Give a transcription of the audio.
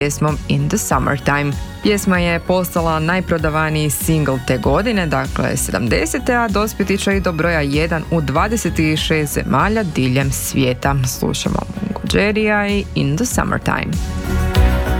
pjesmom In the Summertime. Pjesma je postala najprodavaniji single te godine, dakle 70. a dospjeti će i do broja 1 u 26 zemalja diljem svijeta. Slušamo Mungo Jerrya i In the Summertime.